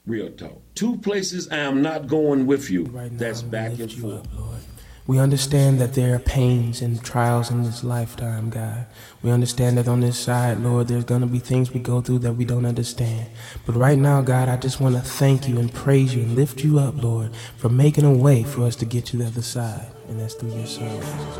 Real talk. Two places I am not going with you. Right now, That's we back lift and you forth. up, Lord. We understand that there are pains and trials in this lifetime, God. We understand that on this side, Lord, there's going to be things we go through that we don't understand. But right now, God, I just want to thank you and praise you and lift you up, Lord, for making a way for us to get to the other side. And that's through your Son.